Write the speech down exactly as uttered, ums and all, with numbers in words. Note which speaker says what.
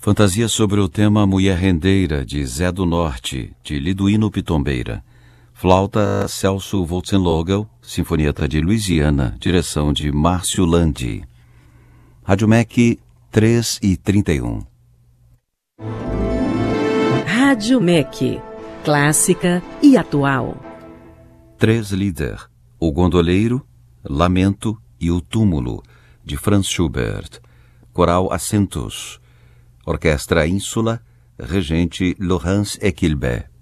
Speaker 1: Fantasia sobre o tema Mulher Rendeira, de Zé do Norte, de Liduíno Pitombeira. Flauta Celso Wotzenlogel, Sinfonieta de Louisiana, direção de Márcio Landi. Rádio M E C três e trinta e um.
Speaker 2: Rádio M E C, clássica e atual.
Speaker 1: Três Lieder, O Gondoleiro, Lamento e O Túmulo, de Franz Schubert. Coral Assentos. Orquestra Ínsula, regente Laurence Equilbet.